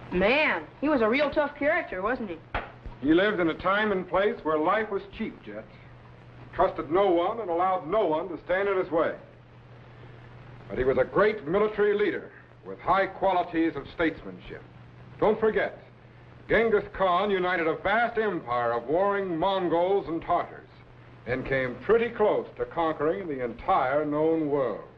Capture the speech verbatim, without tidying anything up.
Man, he was a real tough character, wasn't he? He lived in a time and place where life was cheap, Jet. Trusted no one and allowed no one to stand in his way. But he was a great military leader with high qualities of statesmanship. Don't forget, Genghis Khan united a vast empire of warring Mongols and Tartars and came pretty close to conquering the entire known world.